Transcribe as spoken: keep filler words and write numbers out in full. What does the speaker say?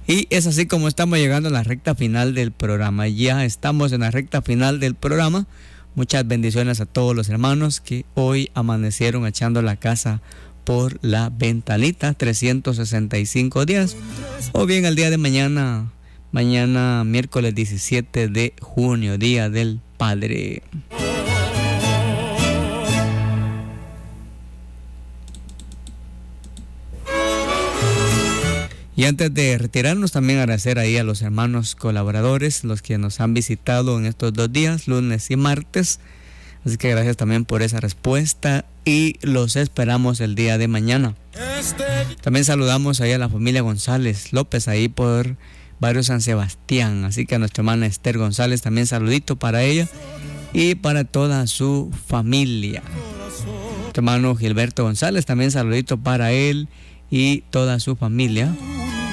Y es así como estamos llegando a la recta final del programa. Ya estamos en la recta final del programa. Muchas bendiciones a todos los hermanos que hoy amanecieron echando la casa por la ventanita, trescientos sesenta y cinco días. O bien el día de mañana, mañana miércoles diecisiete de junio, Día del Padre. Y antes de retirarnos, también agradecer ahí a los hermanos colaboradores, los que nos han visitado en estos dos días, lunes y martes. Así que gracias también por esa respuesta y los esperamos el día de mañana. También saludamos ahí a la familia González López, ahí por Barrio San Sebastián. Así que a nuestra hermana Esther González, también saludito para ella y para toda su familia. Nuestro hermano Gilberto González, también saludito para él y toda su familia.